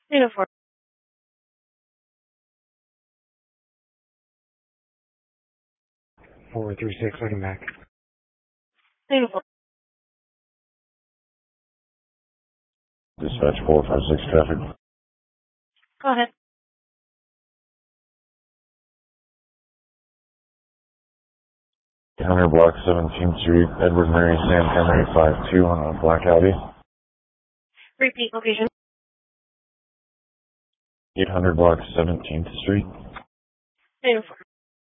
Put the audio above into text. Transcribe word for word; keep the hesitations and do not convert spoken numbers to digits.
Uniform. four three six, looking back. Uniform. Dispatch four five six traffic. Go ahead. eight hundred block seventeenth Street, Edward Mary Santana eight five two on a black Audi. Repeat location. eight hundred block seventeenth Street. Uniform.